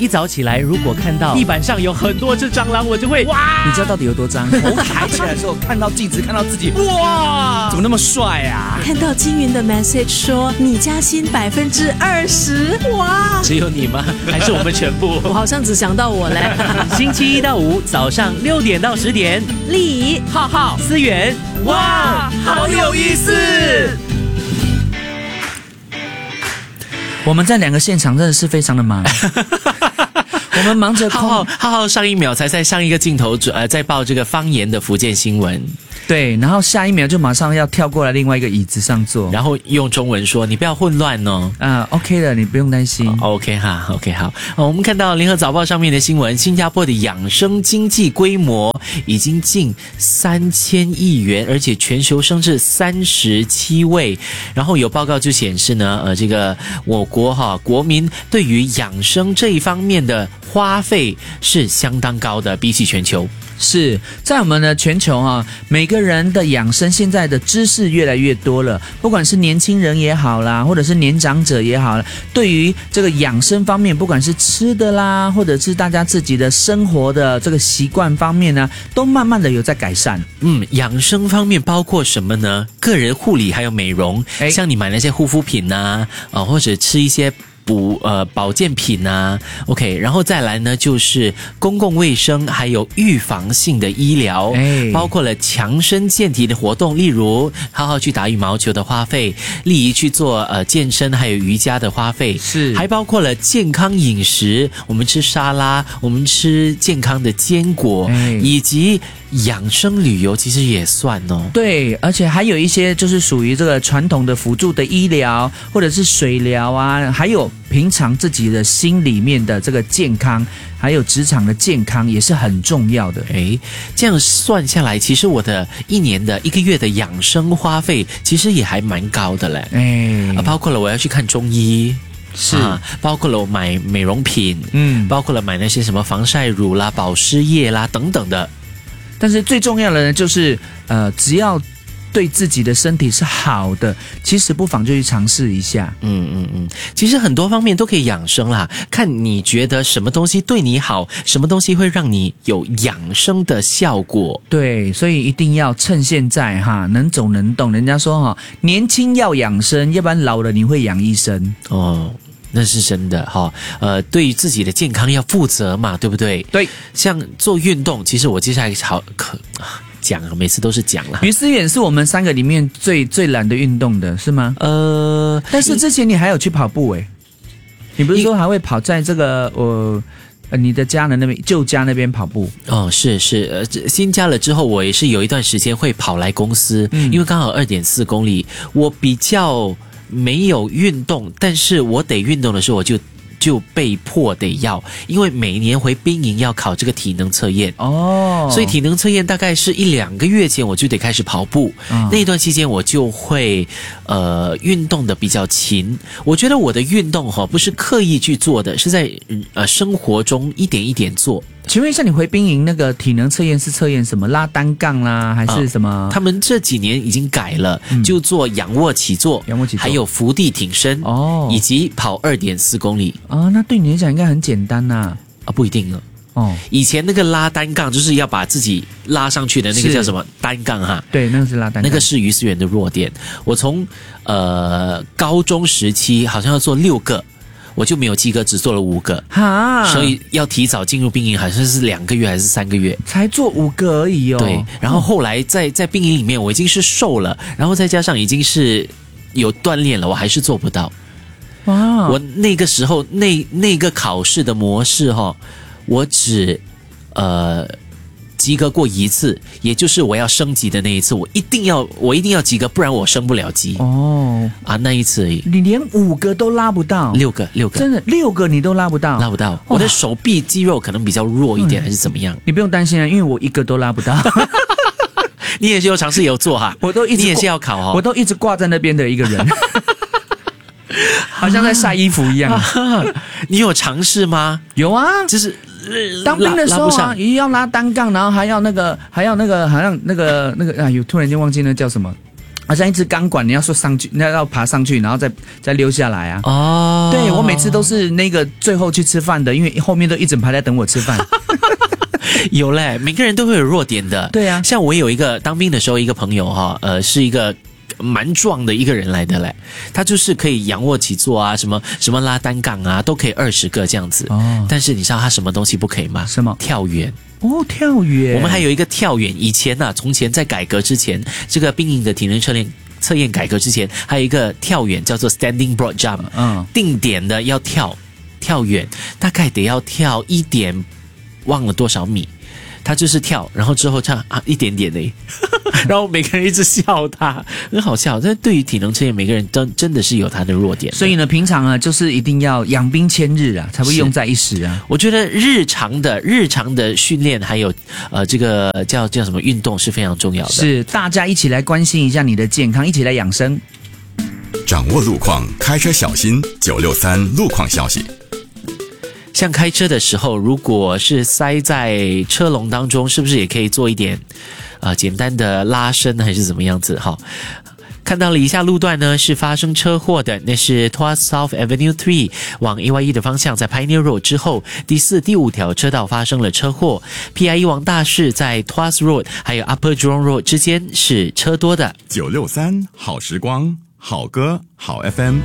一早起来，如果看到地板上有很多只蟑螂，我就会哇！ 你知道到底有多脏？头抬起来的时候，看到镜子，看到自己，哇，怎么那么帅啊？ 看到金云的 message 说你加薪20%，哇！ 只有你吗？还是我们全部？ 我好像只想到我嘞。 星期一到五早上6点到10点， 丽怡、 浩浩、思源，哇，好有意思！ 我们在2个现场真的是非常的忙。我们忙着浩浩上一秒才在上一个镜头在报这个方言的福建新闻， 对，然后下一秒就马上要跳过来另外一个椅子上坐， 然后用中文说你不要混乱哦。 OK 的，你不用担心。 OK 哈 ，OK 好。我们看到联合早报上面的新闻，新加坡的养生经济规模已经近3000亿元，而且全球升至37位。然后有报告就显示呢，这个我国国民对于养生这一方面的花费是相当高的，比起全球。 是在我们的全球每个人的养生现在的知识越来越多了，不管是年轻人也好啦，或者是年长者也好啦，对于这个养生方面，不管是吃的啦，或者是大家自己的生活的这个习惯方面呢，都慢慢的有在改善。 养生方面包括什么呢？个人护理还有美容，像你买那些护肤品啊，或者吃一些保健品啊 ，OK， 然后再来呢就是公共卫生，还有预防性的医疗，包括了强身健体的活动，例如浩浩去打羽毛球的花费，丽怡去做健身还有瑜伽的花费， 是， 还包括了健康饮食，我们吃沙拉，我们吃健康的坚果，以及养生旅游其实也算哦。 对，而且还有一些就是属于这个传统的辅助的医疗，或者是水疗啊，还有平常自己的心里面的这个健康，还有职场的健康也是很重要的。 这样算下来，其实我的1个月的养生花费其实也还蛮高的嘞。包括了我要去看中医。 是， 包括了我买美容品，包括了买那些什么防晒乳啦、保湿液啦等等的。 但是最重要的呢，就是只要对自己的身体是好的，其实不妨就去尝试一下。 其实很多方面都可以养生啦，看你觉得什么东西对你好，什么东西会让你有养生的效果。 对，所以一定要趁现在能走能动。人家说年轻要养生，要不然老了你会养一生。 那是真的对于自己的健康要负责嘛，对不对？ 对， 像做运动，其实我接下来讲，每次都是讲了。 于思远是我们3个里面最懒得运动的，是吗？但是之前你还有去跑步你不是说还会跑在这个你的家人那边旧家那边跑步？ 是新家了之后，我也是有一段时间会跑来公司，因为刚好2.4公里，我比较没有运动，但是我得运动的时候，我就被迫得要，因为每年回兵营要考这个体能测验所以体能测验大概是1-2个月前我就得开始跑步，那一段期间我就会运动的比较勤。我觉得我的运动不是刻意去做的，是在生活中一点一点做。 请问一下，你回兵营那个体能测验是测验什么？拉单杠啦，还是什么？ 他们这几年已经改了，就做仰卧起坐，还有伏地挺身以及跑2.4公里。 那对你来讲应该很简单呐。 不一定了。以前那个拉单杠就是要把自己拉上去的那个叫什么单杠对，那个是拉单杠， 那个是于思源的弱点。我从高中时期好像要做6个，我就没有及格，只做了5个所以要提早进入兵营，好像是2个月还是3个月才做5个而已对，然后后来在兵营里面我已经是瘦了，然后再加上已经是有锻炼了，我还是做不到。我那个时候那个考试的模式我只及格过1次，也就是我要升级的那一次，我一定要及格，不然我升不了级。那一次而已。 你连5个都拉不到 ？6个， 真的6个你都拉不到？ 拉不到。我的手臂肌肉可能比较弱一点，还是怎么样？ 你不用担心因为我1个都拉不到。 你也是有尝试有做你也是要考我都一直挂在那边的一个人。好像在晒衣服一样。 你有尝试吗？ 有啊， 就是当兵的时候也要拉单杠，然后还要那个，好像那个，突然间忘记那叫什么好像一支钢管，你要说上去，那要爬上去，然后再溜下来啊。 哦， 对，我每次都是那个最后去吃饭的，因为后面都一整排在等我吃饭。 有嘞，每个人都会有弱点的。 对啊， 像我有一个当兵的时候一个朋友哈，是一个蛮壮的一个人来的嘞，他就是可以仰卧起坐啊，什么拉单杠啊，都可以20个这样子。哦，但是你知道他什么东西不可以吗？ 什么？ 跳远。 哦，跳远。 我们还有一个跳远，以前啊，从前在改革之前，这个兵营的体能测验改革之前，还有一个跳远叫做 standing broad jump， 定点的要跳远，大概得要跳1点忘了多少米。他就是跳，然后之后唱一点点的，然后每个人一直笑他，很好笑。但对于体能测验，每个人真的是有他的弱点的。 所以呢，平常啊，就是一定要养兵千日啊，才会用在一时啊。 我觉得日常的训练，还有这个叫什么运动是非常重要的。 是，大家一起来关心一下你的健康，一起来养生。 掌握路况，开车小心。963路况消息。 像开车的时候，如果是塞在车龙当中，是不是也可以做一点简单的拉伸还是怎么样子？哈，看到了以下路段呢是发生车祸的，那是 Tuas South Avenue 3往 AYE 的方向，在 Pioneer Road 之后第4、第5条车道发生了车祸。PIE 往大市在 Tuas Road 还有 Upper Jurong Road 之间是车多的。 963好时光，好歌好 FM。